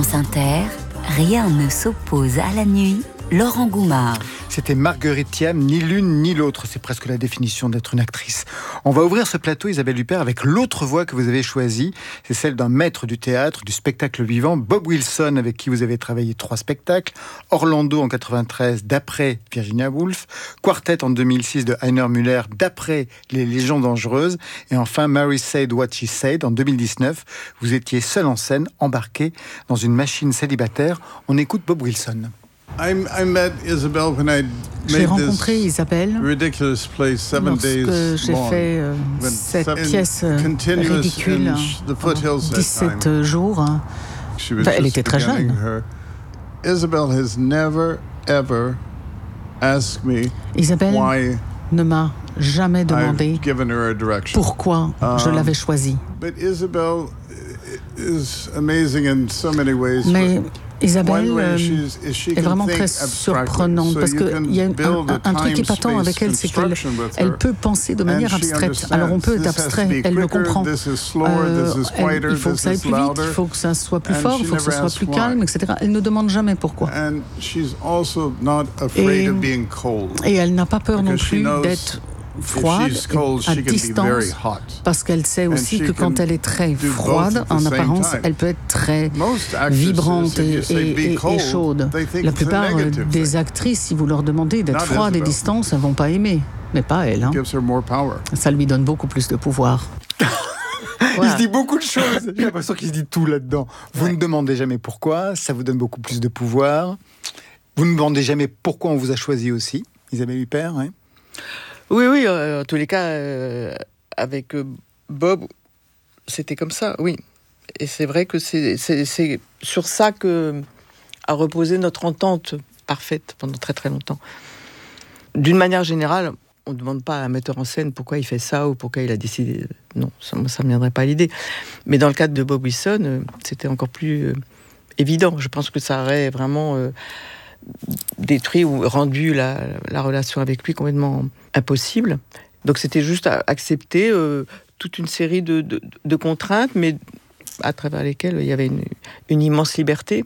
France Inter, rien ne s'oppose à la nuit. Laurent Goumard. C'était Marguerite Thiam, ni l'une ni l'autre. C'est presque la définition d'être une actrice. On va ouvrir ce plateau, Isabelle Huppert, avec l'autre voix que vous avez choisie. C'est celle d'un maître du théâtre, du spectacle vivant, Bob Wilson, avec qui vous avez travaillé 3 spectacles. Orlando en 93, d'après Virginia Woolf. Quartet en 2006 de Heiner Müller, d'après Les Légions dangereuses. Et enfin, Mary Said What She Said en 2019. Vous étiez seul en scène, embarqué dans une machine célibataire. On écoute Bob Wilson. J'ai rencontré Isabelle lorsque j'ai fait cette pièce ridicule pendant 17 jours. Elle était très jeune. Isabelle ne m'a jamais demandé pourquoi je l'avais choisie. Mais Isabelle est vraiment très surprenante parce qu'il y a un truc épatant avec elle, c'est qu'elle peut penser de manière abstraite. Alors on peut être abstrait, elle le comprend. Il faut que ça aille plus vite, il faut que ça soit plus fort, il faut que ça soit plus calme, etc. Elle ne demande jamais pourquoi. Et elle n'a pas peur non plus d'être froide, à distance, parce qu'elle sait aussi que quand elle est très froide, en apparence, elle peut être très vibrante et chaude. La plupart des actrices, si vous leur demandez d'être froide et distante, elles ne vont pas aimer, mais pas elle. Ça lui donne beaucoup plus de pouvoir. Il se dit beaucoup de choses. J'ai l'impression qu'il se dit tout là-dedans. Vous ne demandez jamais pourquoi, ça vous donne beaucoup plus de pouvoir. Vous ne demandez jamais pourquoi on vous a choisi aussi, Isabelle Huppert, hein. Oui, en tous les cas, avec Bob, c'était comme ça, oui. Et c'est vrai que c'est sur ça que a reposé notre entente parfaite pendant très très longtemps. D'une manière générale, on ne demande pas à un metteur en scène pourquoi il fait ça ou pourquoi il a décidé. Non, ça ne me viendrait pas à l'idée. Mais dans le cadre de Bob Wilson, c'était encore plus évident. Je pense que ça aurait vraiment détruit ou rendu la relation avec lui complètement impossible. Donc c'était juste à accepter toute une série de contraintes, mais à travers lesquelles il y avait une immense liberté,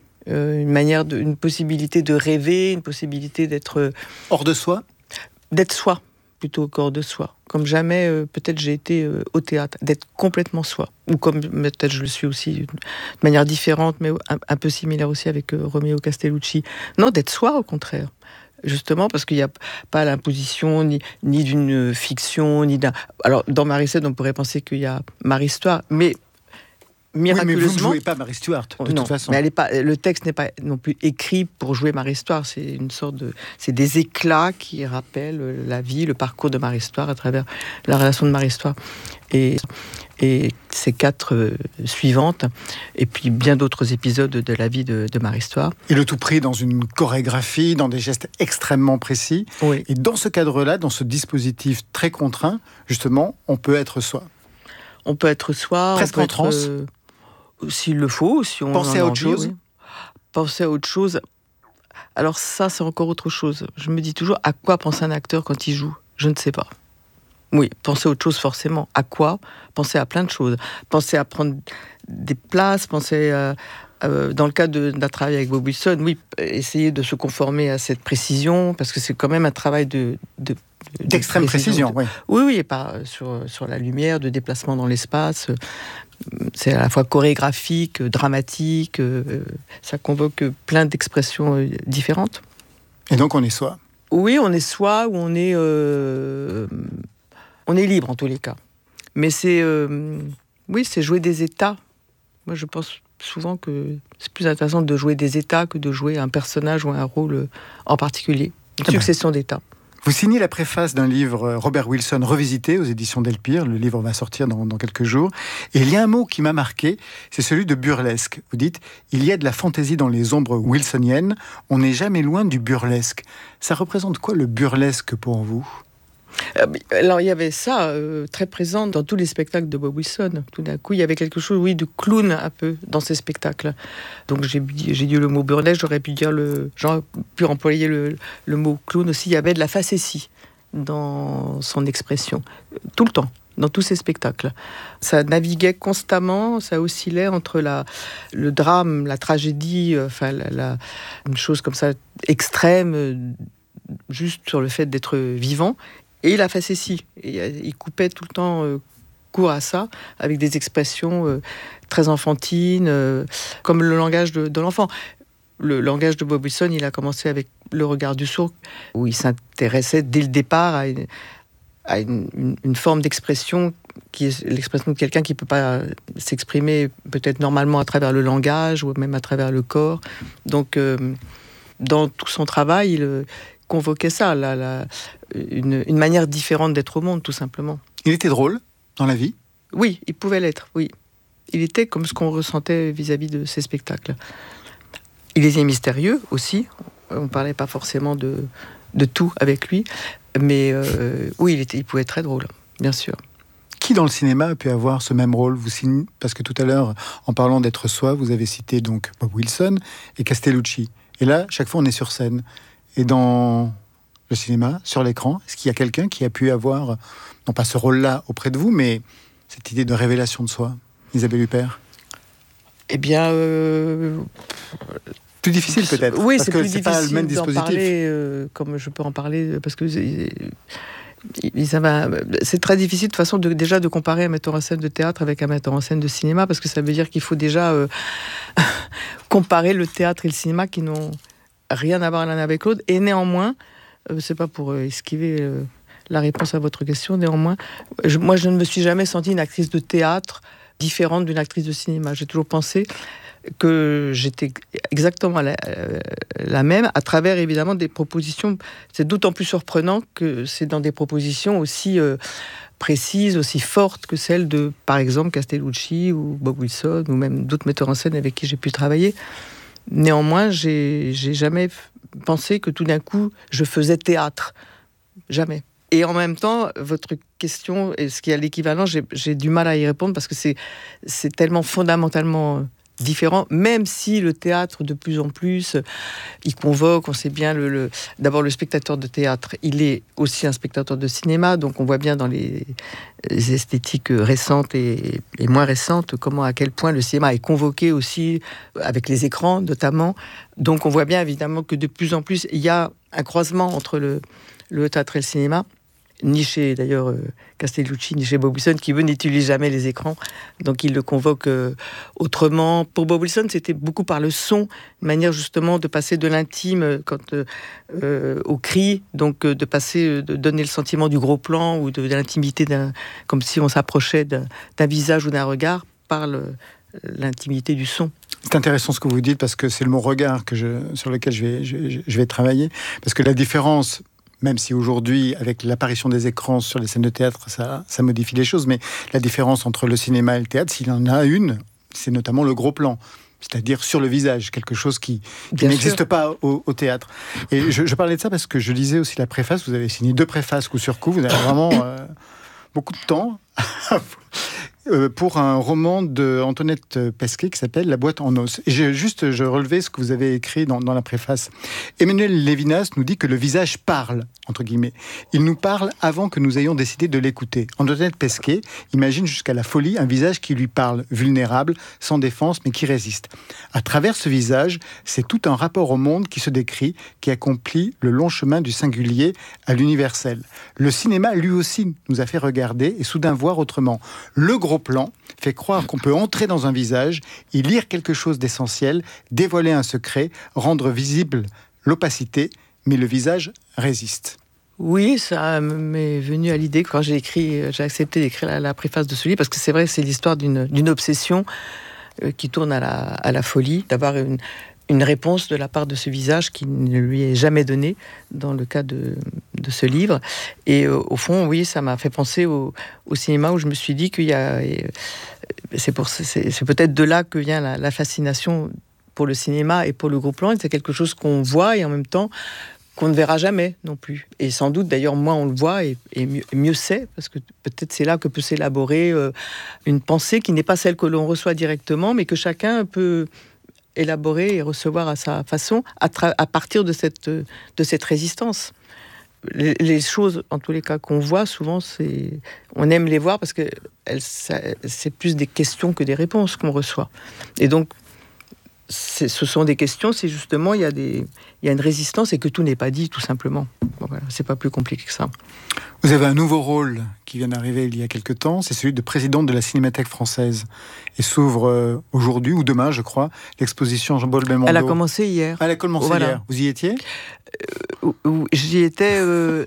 une possibilité de rêver, une possibilité d'être hors de soi, d'être soi plutôt qu'hors de soi. Comme jamais, peut-être j'ai été au théâtre, d'être complètement soi. Ou comme peut-être je le suis aussi de manière différente, mais un peu similaire aussi avec Romeo Castellucci. Non, d'être soi au contraire. Justement, parce qu'il n'y a pas l'imposition ni d'une fiction, ni d'un... Alors, dans Mary Said, on pourrait penser qu'il y a Marie Stuart, mais miraculeusement... Oui, mais vous ne jouez pas Mary Stuart, de toute façon. Mais le texte n'est pas non plus écrit pour jouer Mary Stuart. C'est une sorte de... C'est des éclats qui rappellent la vie, le parcours de Mary Stuart à travers la relation de Mary Stuart. Et ces 4 suivantes, et puis bien d'autres épisodes de la vie de Mary Stuart. Et le tout pris dans une chorégraphie, dans des gestes extrêmement précis. Oui. Et dans ce cadre-là, dans ce dispositif très contraint, justement, on peut être soi. On peut être soi. Presque en transe. S'il le faut, si on penser à autre chose. Oui. Penser à autre chose. Alors ça, c'est encore autre chose. Je me dis toujours, à quoi pense un acteur quand il joue ? Je ne sais pas. Oui, penser à autre chose forcément. À quoi ? Penser à plein de choses. Penser à prendre des places, penser dans le cadre d'un travail avec Bob Wilson, oui, essayer de se conformer à cette précision, parce que c'est quand même un travail d'extrême précision, oui. Oui, et pas sur la lumière, de déplacement dans l'espace. C'est à la fois chorégraphique, dramatique, ça convoque plein d'expressions différentes. Et donc on est soi ? Oui, on est soi, ou on est libre en tous les cas. Mais c'est jouer des états. Moi, je pense souvent que c'est plus intéressant de jouer des états que de jouer un personnage ou un rôle en particulier. Une succession d'états. Vous signez la préface d'un livre Robert Wilson revisité aux éditions Delpire. Le livre va sortir dans quelques jours. Et il y a un mot qui m'a marqué, c'est celui de burlesque. Vous dites, il y a de la fantaisie dans les ombres wilsoniennes, on n'est jamais loin du burlesque. Ça représente quoi le burlesque pour vous ? Alors il y avait ça très présent dans tous les spectacles de Bob Wilson. Tout d'un coup, il y avait quelque chose, oui, de clown un peu dans ces spectacles. Donc j'ai dit le mot burlesque, j'aurais pu employer le mot clown aussi. Il y avait de la facétie dans son expression, tout le temps. dans tous ses spectacles. Ça naviguait constamment, ça oscillait entre le drame, la tragédie, une chose comme ça extrême, juste sur le fait d'être vivant, et la facétie. Il coupait tout le temps court à ça, avec des expressions très enfantines, comme le langage de l'enfant. Le langage de Bob Wilson, il a commencé avec Le regard du sourd, où il s'intéressait dès le départ à une forme d'expression qui est l'expression de quelqu'un qui ne peut pas s'exprimer peut-être normalement à travers le langage ou même à travers le corps. Donc, dans tout son travail, il convoquait ça, une manière différente d'être au monde, tout simplement. Il était drôle dans la vie ? Oui, il pouvait l'être, oui. Il était comme ce qu'on ressentait vis-à-vis de ses spectacles. Il était mystérieux aussi. On ne parlait pas forcément de tout avec lui. Mais oui, il pouvait être très drôle, bien sûr. Qui dans le cinéma a pu avoir ce même rôle ? Parce que tout à l'heure, en parlant d'être soi, vous avez cité donc Bob Wilson et Castellucci. Et là, chaque fois, on est sur scène. Et dans le cinéma, sur l'écran, est-ce qu'il y a quelqu'un qui a pu avoir, non pas ce rôle-là auprès de vous, mais cette idée de révélation de soi, Isabelle Huppert ? Eh bien... plus difficile peut-être. Oui, parce c'est que plus c'est difficile pas le même dispositif. d'en parler comme je peux en parler, parce que c'est très difficile de toute façon déjà de comparer un metteur en scène de théâtre avec un metteur en scène de cinéma, parce que ça veut dire qu'il faut déjà comparer le théâtre et le cinéma qui n'ont rien à voir l'un avec l'autre. Et néanmoins, c'est pas pour esquiver la réponse à votre question, néanmoins, moi je ne me suis jamais sentie une actrice de théâtre différente d'une actrice de cinéma. J'ai toujours pensé que j'étais exactement la même, à travers évidemment des propositions. C'est d'autant plus surprenant que c'est dans des propositions aussi précises, aussi fortes que celles de, par exemple, Castellucci ou Bob Wilson, ou même d'autres metteurs en scène avec qui j'ai pu travailler. Néanmoins, j'ai jamais pensé que tout d'un coup, je faisais théâtre. Jamais. Et en même temps, votre question, est-ce qu'il y a l'équivalent ? J'ai du mal à y répondre parce que c'est tellement fondamentalement différent, même si le théâtre, de plus en plus, il convoque, on sait bien, d'abord le spectateur de théâtre, il est aussi un spectateur de cinéma, donc on voit bien dans les esthétiques récentes et moins récentes, à quel point le cinéma est convoqué aussi, avec les écrans notamment. Donc on voit bien évidemment que de plus en plus, il y a un croisement entre le théâtre et le cinéma. Ni chez d'ailleurs Castellucci, ni chez Bob Wilson, qui eux n'utilisent jamais les écrans, donc ils le convoquent autrement. Pour Bob Wilson, c'était beaucoup par le son, une manière justement de passer de l'intime au cri, donc de donner le sentiment du gros plan ou de l'intimité, comme si on s'approchait d'un visage ou d'un regard par l'intimité du son. C'est intéressant ce que vous dites, parce que c'est le mot regard sur lequel je vais travailler, parce que la différence, même si aujourd'hui, avec l'apparition des écrans sur les scènes de théâtre, ça modifie les choses, mais la différence entre le cinéma et le théâtre, s'il y en a une, c'est notamment le gros plan, c'est-à-dire sur le visage, quelque chose qui n'existe pas au théâtre. Et je parlais de ça parce que je lisais aussi la préface, vous avez signé 2 préfaces coup sur coup, vous avez vraiment beaucoup de temps pour un roman d'Antoinette Pesquet qui s'appelle La boîte en os. Et je relevais ce que vous avez écrit dans la préface. Emmanuel Levinas nous dit que le visage parle, entre guillemets. Il nous parle avant que nous ayons décidé de l'écouter. Antoinette Pesquet imagine jusqu'à la folie un visage qui lui parle, vulnérable, sans défense, mais qui résiste. À travers ce visage, c'est tout un rapport au monde qui se décrit, qui accomplit le long chemin du singulier à l'universel. Le cinéma, lui aussi, nous a fait regarder et soudain voir autrement. Le gros plan fait croire qu'on peut entrer dans un visage, y lire quelque chose d'essentiel, dévoiler un secret, rendre visible l'opacité, mais le visage résiste. Oui, ça m'est venu à l'idée quand j'ai accepté d'écrire la préface de ce livre, parce que c'est vrai, c'est l'histoire d'une obsession qui tourne à la folie, d'avoir une réponse de la part de ce visage qui ne lui est jamais donnée dans le cas de ce livre. Et au fond, oui, ça m'a fait penser au cinéma, où je me suis dit qu'il y a... C'est peut-être de là que vient la fascination pour le cinéma et pour le gros plan. C'est quelque chose qu'on voit et en même temps qu'on ne verra jamais non plus. Et sans doute, d'ailleurs, moins on le voit et mieux c'est, parce que peut-être c'est là que peut s'élaborer une pensée qui n'est pas celle que l'on reçoit directement, mais que chacun peut élaborer et recevoir à sa façon à partir de cette résistance. les choses, en tous les cas, qu'on voit, souvent, on aime les voir parce que c'est plus des questions que des réponses qu'on reçoit. Et donc, ce sont des questions, c'est justement, il y a une résistance et que tout n'est pas dit, tout simplement. Bon, voilà, c'est pas plus compliqué que ça. Vous avez un nouveau rôle qui vient d'arriver il y a quelque temps, c'est celui de présidente de la Cinémathèque française. Et s'ouvre aujourd'hui ou demain, je crois, l'exposition Jean-Paul Belmondo. Elle a commencé hier. Elle a commencé hier. Vous y étiez ? J'y étais,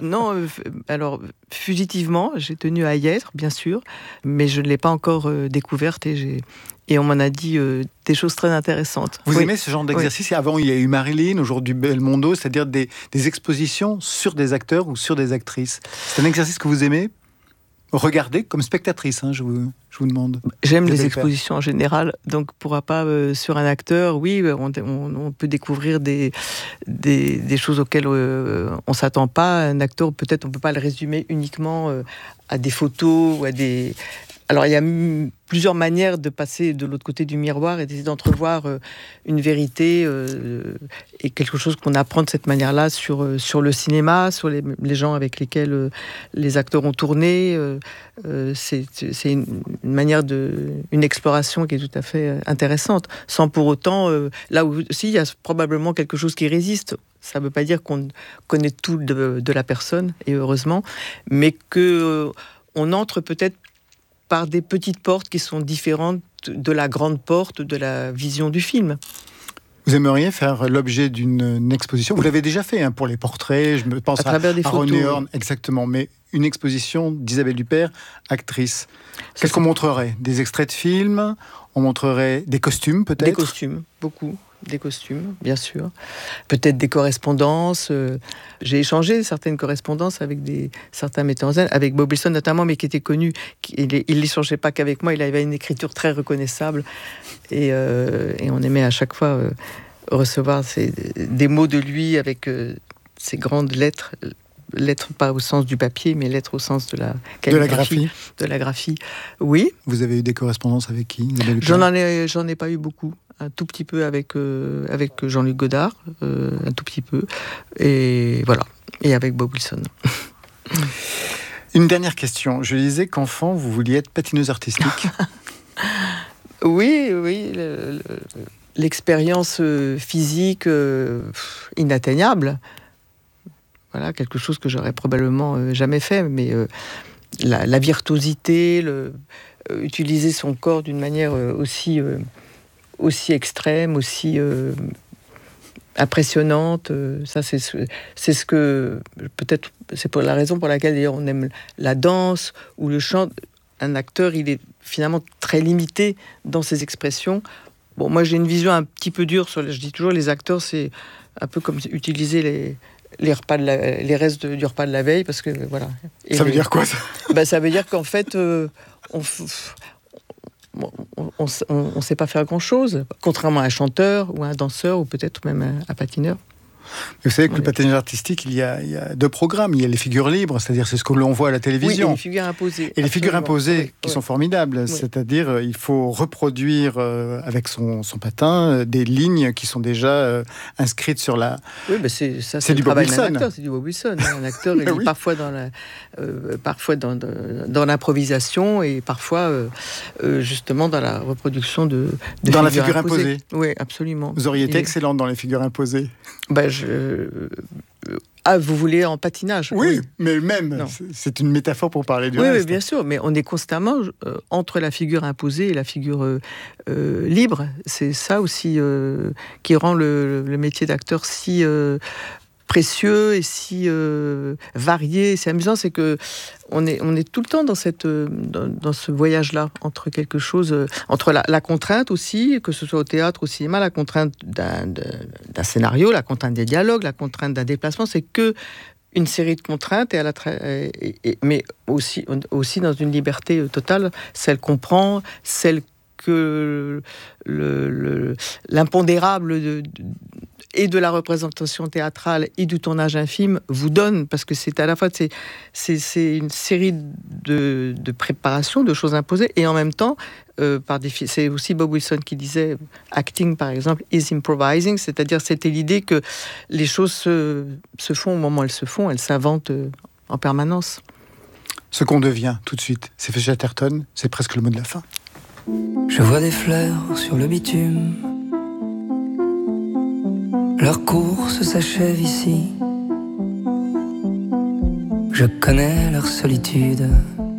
alors fugitivement, j'ai tenu à y être, bien sûr, mais je ne l'ai pas encore découverte et on m'en a dit des choses très intéressantes. Vous aimez ce genre d'exercice ? Avant, il y a eu Marilyn, aujourd'hui Belmondo, c'est-à-dire des expositions sur des acteurs ou sur des actrices. C'est un exercice que vous aimez ? Regardez comme spectatrice, je vous demande. J'aime les expositions en général, donc pourra pas sur un acteur, oui, on peut découvrir des choses auxquelles on s'attend pas. Un acteur, peut-être on peut pas le résumer uniquement à des photos ou à des... Alors il y a plusieurs manières de passer de l'autre côté du miroir et d'essayer d'entrevoir une vérité et quelque chose qu'on apprend de cette manière-là sur le cinéma, sur les gens avec lesquels les acteurs ont tourné. C'est une manière une exploration qui est tout à fait intéressante, sans pour autant, là où aussi il y a probablement quelque chose qui résiste. Ça ne veut pas dire qu'on connaît tout de la personne, et heureusement, mais qu'on entre peut-être par des petites portes qui sont différentes de la grande porte de la vision du film. Vous aimeriez faire l'objet d'une exposition ? Vous l'avez déjà fait pour les portraits, je me pense à René Horn, exactement, mais une exposition d'Isabelle Huppert, actrice. Qu'est-ce qu'on montrerait ? Des extraits de films ? On montrerait des costumes, peut-être ? Des costumes, beaucoup. Des costumes, bien sûr. Peut-être des correspondances. J'ai échangé certaines correspondances avec certains metteurs en scène, avec Bob Wilson notamment, mais qui était connu. Il n'échangeait pas qu'avec moi, il avait une écriture très reconnaissable. Et on aimait à chaque fois recevoir des mots de lui avec ces grandes lettres. Lettres pas au sens du papier, mais lettres au sens de la calligraphie. De la graphie, oui. Vous avez eu des correspondances avec qui ? J'en ai pas eu beaucoup. Un tout petit peu avec Jean-Luc Godard, un tout petit peu, et voilà, et avec Bob Wilson. Une dernière question. Je disais qu'enfant, vous vouliez être patineuse artistique. Oui, l'expérience physique inatteignable. Voilà, quelque chose que j'aurais probablement jamais fait, mais la virtuosité, utiliser son corps d'une manière aussi extrême, aussi impressionnante. Ça, c'est ce que... Peut-être, c'est pour la raison pour laquelle, d'ailleurs, on aime la danse ou le chant. Un acteur, il est finalement très limité dans ses expressions. Bon, moi, j'ai une vision un petit peu dure sur... Je dis toujours, les acteurs, c'est un peu comme utiliser les restes du repas de la veille, parce que, voilà. Et ça veut dire quoi, ça ? Ça veut dire qu'en fait, on ne sait pas faire grand-chose, contrairement à un chanteur ou à un danseur ou peut-être même un patineur. Vous savez que le patinage artistique, il y a deux programmes. Il y a les figures libres, c'est-à-dire c'est ce que l'on voit à la télévision. Oui, et les figures imposées. Et les figures imposées qui sont formidables. Oui. C'est-à-dire il faut reproduire avec son patin des lignes qui sont déjà inscrites sur la... Oui, c'est du Bob Wilson. C'est du Bob Wilson. Un acteur, il est parfois dans l'improvisation et parfois justement dans la reproduction de dans la figure imposée. Oui, absolument. Vous auriez été excellente dans les figures imposées. Vous voulez en patinage ? Oui, mais même, c'est une métaphore pour parler du reste. Oui, bien sûr, mais on est constamment entre la figure imposée et la figure libre. C'est ça aussi qui rend le métier d'acteur si précieux et si varié. C'est amusant, c'est que on est tout le temps dans ce voyage-là entre quelque chose, entre la contrainte aussi, que ce soit au théâtre, au cinéma, la contrainte d'un scénario, la contrainte des dialogues, la contrainte d'un déplacement. C'est que une série de contraintes mais aussi dans une liberté totale, celle qu'on prend, celle que l'impondérable et de la représentation théâtrale et du tournage d'un film vous donne, parce que c'est à la fois c'est une série de préparations, de choses imposées, et en même temps, c'est aussi Bob Wilson qui disait acting par exemple is improvising, c'est-à-dire c'était l'idée que les choses se font au moment où elles se font, elles s'inventent en permanence. Ce qu'on devient tout de suite, c'est fait Chatterton, c'est presque le mot de la fin. Je vois des fleurs sur le bitume, leur course s'achève ici. Je connais leur solitude,